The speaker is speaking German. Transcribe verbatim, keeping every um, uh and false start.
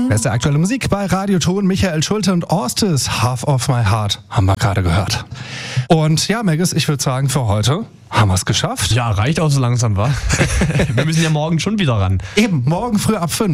Beste aktuelle Musik bei Radioton. Michael Schulte und Orstes, Half of My Heart, haben wir gerade gehört. Und ja, Maggis, ich würde sagen, für heute haben wir es geschafft. Ja, reicht auch so langsam, wa? Wir müssen ja morgen schon wieder ran. Eben, morgen früh ab fünf.